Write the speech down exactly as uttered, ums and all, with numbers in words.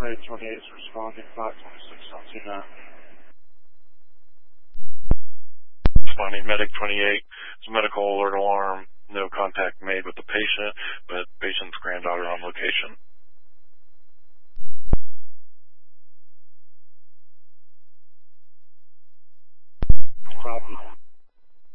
Medic twenty-eight is responding, five twenty-six on two nine. Responding Medic twenty-eight, it's a medical alert alarm, no contact made with the patient, but patient's granddaughter on location. Copy.